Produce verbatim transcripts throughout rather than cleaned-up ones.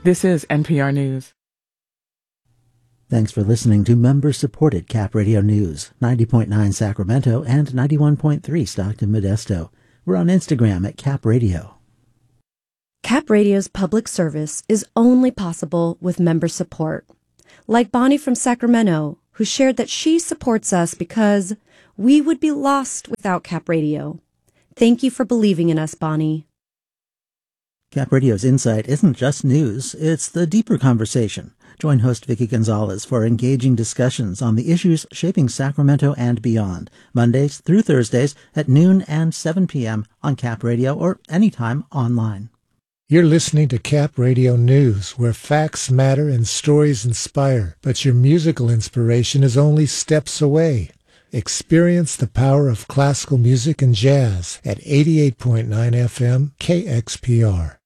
This is N P R News. Thanks for listening to member-supported Cap Radio News, ninety point nine Sacramento and ninety-one point three Stockton Modesto. We're on Instagram at Cap Radio. Cap Radio's public service is only possible with member support. Like Bonnie from Sacramento, who shared that she supports us because we would be lost without Cap Radio. Thank you for believing in us, Bonnie. Cap Radio's Insight isn't just news, it's the deeper conversation. Join host Vicky Gonzalez for engaging discussions on the issues shaping Sacramento and beyond, Mondays through Thursdays at noon and seven p.m. on Cap Radio or anytime online. You're listening to Cap Radio News, where facts matter and stories inspire, but your musical inspiration is only steps away. Experience the power of classical music and jazz at eighty-eight point nine F M K X P R.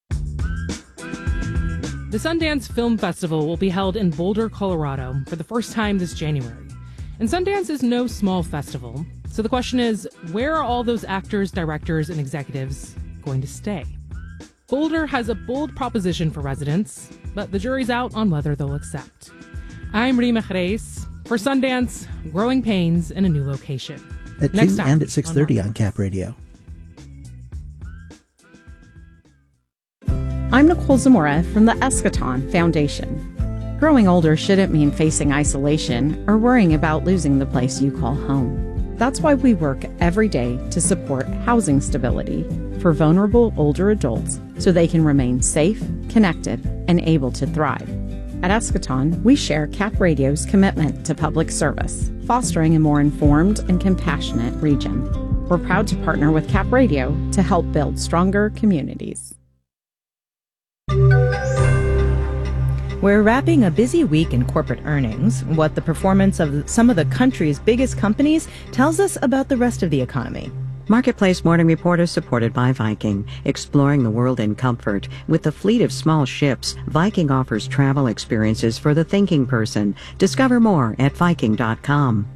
The Sundance Film Festival will be held in Boulder, Colorado for the first time this January. And Sundance is no small festival, so the question is, where are all those actors, directors, and executives going to stay? Boulder has a bold proposition for residents, but the jury's out on whether they'll accept. I'm Rima Jerez for Sundance, Growing Pains in a New Location. At Next two and at six thirty on, on Cap Radio. I'm Nicole Zamora from the Eschaton Foundation. Growing older shouldn't mean facing isolation or worrying about losing the place you call home. That's why we work every day to support housing stability for vulnerable older adults so they can remain safe, connected, and able to thrive. At Eschaton, we share Cap Radio's commitment to public service, fostering a more informed and compassionate region. We're proud to partner with Cap Radio to help build stronger communities. We're wrapping a busy week in corporate earnings. What the performance of some of the country's biggest companies tells us about the rest of the economy. Marketplace Morning Report is supported by Viking, exploring the world in comfort. With a fleet of small ships, Viking offers travel experiences for the thinking person. Discover more at Viking dot com.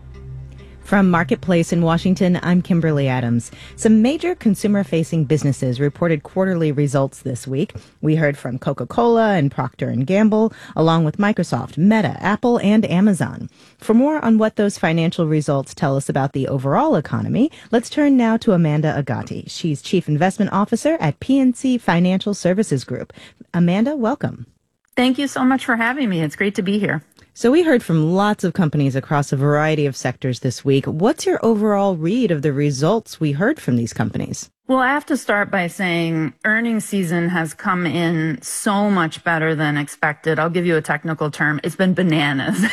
From Marketplace in Washington, I'm Kimberly Adams. Some major consumer-facing businesses reported quarterly results this week. We heard from Coca-Cola and Procter and Gamble, along with Microsoft, Meta, Apple, and Amazon. For more on what those financial results tell us about the overall economy, let's turn now to Amanda Agati. She's Chief Investment Officer at P N C Financial Services Group. Amanda, welcome. Thank you so much for having me. It's great to be here. So we heard from lots of companies across a variety of sectors this week. What's your overall read of the results we heard from these companies? Well, I have to start by saying earnings season has come in so much better than expected. I'll give you a technical term. It's been bananas.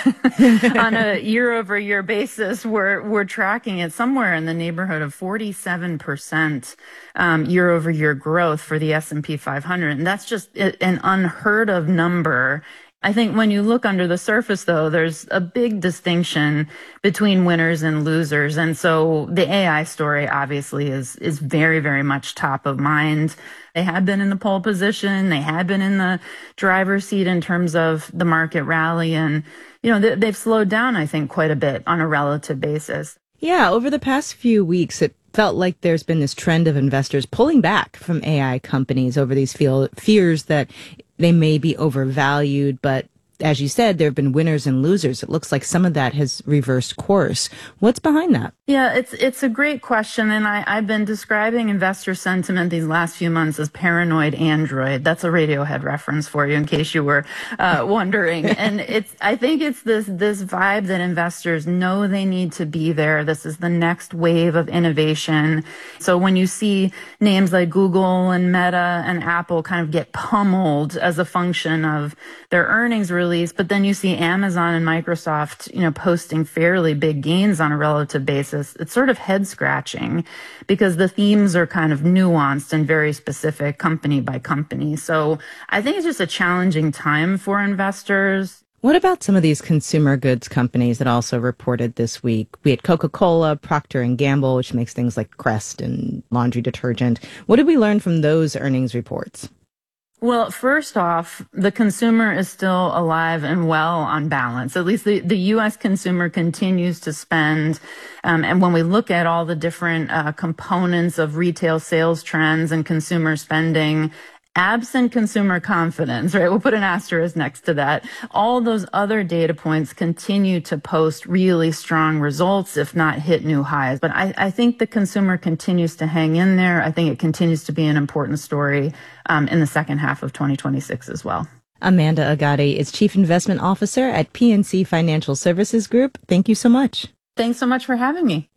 On a year-over-year basis, we're we're tracking it somewhere in the neighborhood of forty-seven percent um, year-over-year growth for the S and P five hundred. And that's just an unheard of number. I think when you look under the surface, though, there's a big distinction between winners and losers. And so the A I story obviously is is very, very much top of mind. They had been in the pole position. They had been in the driver's seat in terms of the market rally. And, you know, they've slowed down, I think, quite a bit on a relative basis. Yeah, over the past few weeks, it felt like there's been this trend of investors pulling back from A I companies over these feel, fears that they may be overvalued. But as you said, there have been winners and losers. It looks like some of that has reversed course. What's behind that? Yeah, it's it's a great question. And I, I've been describing investor sentiment these last few months as paranoid android. That's a Radiohead reference for you in case you were uh, wondering. And it's I think it's this this vibe that investors know they need to be there. This is the next wave of innovation. So when you see names like Google and Meta and Apple kind of get pummeled as a function of their earnings release, but then you see Amazon and Microsoft, you know, posting fairly big gains on a relative basis, it's sort of head scratching because the themes are kind of nuanced and very specific company by company. So I think it's just a challenging time for investors. What about some of these consumer goods companies that also reported this week? We had Coca-Cola, Procter and Gamble, which makes things like Crest and laundry detergent. What did we learn from those earnings reports? Well, first off, the consumer is still alive and well on balance. At least the, the U S consumer continues to spend. Um, and when we look at all the different uh, components of retail sales trends and consumer spending, Absent consumer confidence, right? We'll put an asterisk next to that. All those other data points continue to post really strong results, if not hit new highs. But I, I think the consumer continues to hang in there. I think it continues to be an important story um, in the second half of twenty twenty-six as well. Amanda Agati is Chief Investment Officer at P N C Financial Services Group. Thank you so much. Thanks so much for having me.